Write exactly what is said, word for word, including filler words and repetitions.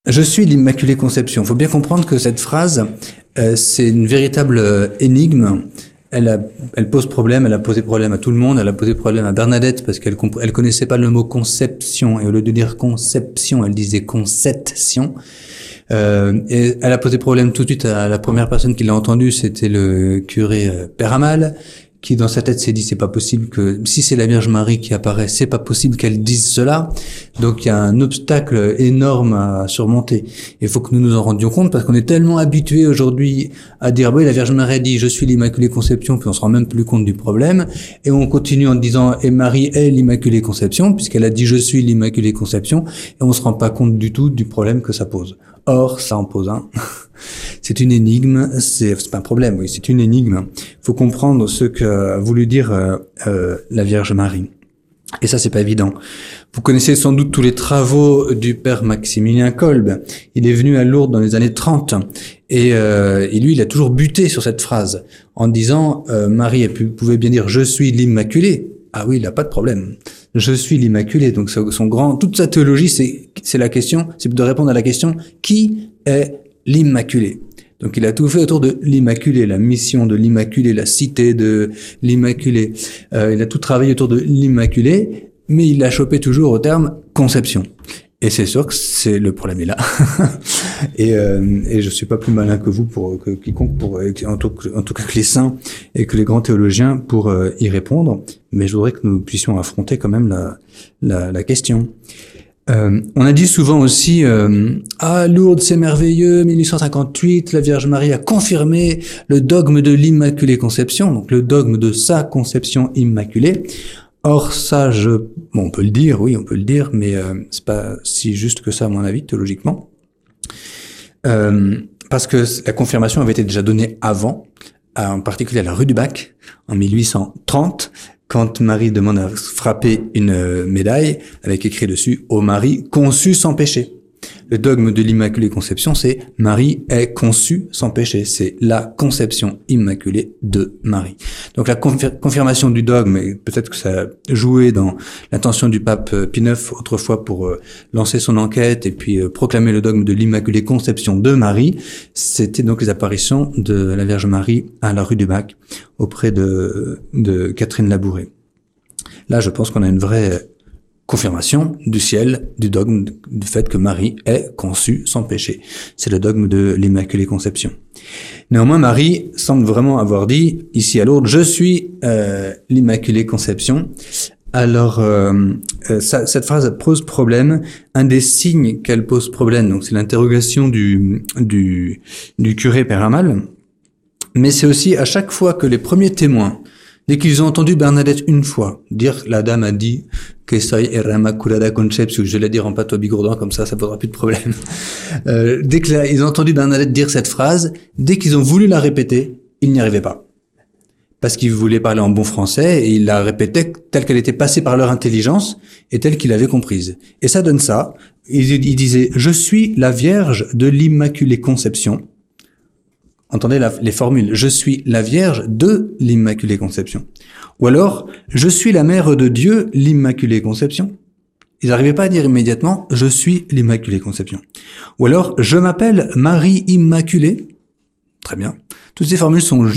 Je suis l'Immaculée Conception. Il faut bien comprendre que cette phrase, euh, c'est une véritable euh, énigme. Elle, a, elle pose problème, elle a posé problème à tout le monde, elle a posé problème à Bernadette parce qu'elle elle connaissait pas le mot conception et au lieu de dire conception, elle disait conception. Euh, et elle a posé problème tout de suite à la première personne qui l'a entendue, c'était le curé euh, Père Amal, qui dans sa tête s'est dit c'est pas possible que si c'est la Vierge Marie qui apparaît, c'est pas possible qu'elle dise cela. Donc il y a un obstacle énorme à surmonter. Il faut que nous nous en rendions compte parce qu'on est tellement habitué aujourd'hui à dire oui, la Vierge Marie dit je suis l'Immaculée Conception, puis on se rend même plus compte du problème et on continue en disant et Marie est l'Immaculée Conception puisqu'elle a dit je suis l'Immaculée Conception et on se rend pas compte du tout du problème que ça pose. Or, ça en pose un. C'est une énigme, c'est, c'est pas un problème, oui, c'est une énigme. Il faut comprendre ce qu'a voulu dire euh, euh, la Vierge Marie. Et ça, c'est pas évident. Vous connaissez sans doute tous les travaux du père Maximilien Kolb. Il est venu à Lourdes dans les années trente. Et, euh, et lui, il a toujours buté sur cette phrase en disant euh, Marie elle pouvait bien dire « Je suis l'Immaculée ». Ah oui, il n'a pas de problème. Je suis l'Immaculée. Donc son grand, toute sa théologie, c'est, c'est la question, c'est de répondre à la question qui est l'Immaculée. Donc il a tout fait autour de l'Immaculée, la mission de l'Immaculée, la cité de l'Immaculée. Euh, il a tout travaillé autour de l'Immaculée, mais il l'a chopé toujours au terme conception. Et c'est sûr que c'est le problème est là. et, euh, et je suis pas plus malin que vous pour que quiconque pour en tout, en tout cas que les saints et que les grands théologiens pour euh, y répondre. Mais je voudrais que nous puissions affronter quand même la la, la question. Euh, on a dit souvent aussi euh, ah Lourdes c'est merveilleux, mille huit cent cinquante-huit, la Vierge Marie a confirmé le dogme de l'Immaculée Conception, donc le dogme de sa conception immaculée. Or ça, je, bon, on peut le dire, oui, on peut le dire, mais euh, c'est pas si juste que ça à mon avis théologiquement, euh, parce que la confirmation avait été déjà donnée avant, en particulier à la rue du Bac en mille huit cent trente. Quand Marie demande à frapper une médaille avec écrit dessus « Ô Marie, conçue sans péché ». Le dogme de l'Immaculée Conception, c'est « Marie est conçue sans péché ». C'est la conception immaculée de Marie. Donc la confir- confirmation du dogme, et peut-être que ça a joué dans l'intention du pape Pie neuf autrefois pour euh, lancer son enquête et puis euh, proclamer le dogme de l'Immaculée Conception de Marie, c'était donc les apparitions de la Vierge Marie à la rue du Bac auprès de, de Catherine Labouré. Là, je pense qu'on a une vraie confirmation du ciel du dogme du fait que Marie est conçue sans péché. C'est le dogme de l'Immaculée Conception. Néanmoins, Marie semble vraiment avoir dit, ici à Lourdes, « Je suis euh, l'Immaculée Conception ». Alors, euh, euh, ça, cette phrase pose problème. Un des signes qu'elle pose problème, donc c'est l'interrogation du, du, du curé Père Amal, mais c'est aussi à chaque fois que les premiers témoins, dès qu'ils ont entendu Bernadette une fois dire, la dame a dit que soy Immaculada Conception, je vais la dire en patois bigourdan, comme ça, ça posera plus de problème. Euh, dès qu'ils ont entendu Bernadette dire cette phrase, dès qu'ils ont voulu la répéter, ils n'y arrivaient pas. Parce qu'ils voulaient parler en bon français et ils la répétaient telle qu'elle était passée par leur intelligence et telle qu'ils l'avaient comprise. Et ça donne ça. Ils, ils disaient, je suis la Vierge de l'Immaculée Conception. Entendez la, les formules. Je suis la Vierge de l'Immaculée Conception. Ou alors, je suis la Mère de Dieu, l'Immaculée Conception. Ils n'arrivaient pas à dire immédiatement, je suis l'Immaculée Conception. Ou alors, je m'appelle Marie Immaculée. Très bien. Toutes ces formules sont